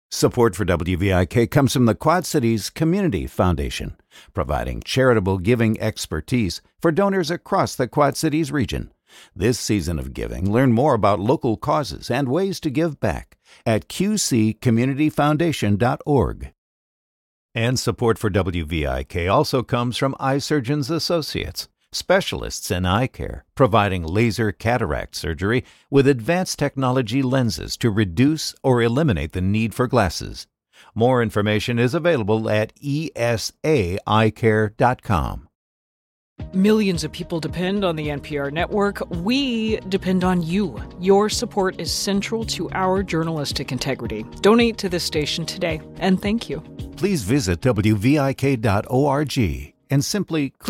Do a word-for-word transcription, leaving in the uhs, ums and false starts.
Support for W V I K comes from the Quad Cities Community Foundation, providing charitable giving expertise for donors across the Quad Cities region. This season of giving, learn more about local causes and ways to give back at q c community foundation dot org. And support for W V I K also comes from Eye Surgeons Associates, specialists in eye care, providing laser cataract surgery with advanced technology lenses to reduce or eliminate the need for glasses. More information is available at e s a eye care dot com. Millions of people depend on the N P R network. We depend on you. Your support is central to our journalistic integrity. Donate to this station today, and thank you. Please visit w v i k dot org and simply click